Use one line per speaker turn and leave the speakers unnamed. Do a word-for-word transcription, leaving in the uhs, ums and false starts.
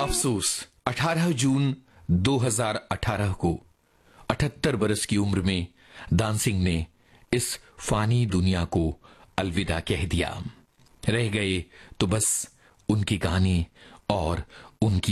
अफसोस अठारह जून दो हज़ार अठारह को अठहत्तर बरस की उम्र में दान सिंह ने इस फानी दुनिया को अलविदा कह दिया। रह गए तो बस उनके गाने और उनकी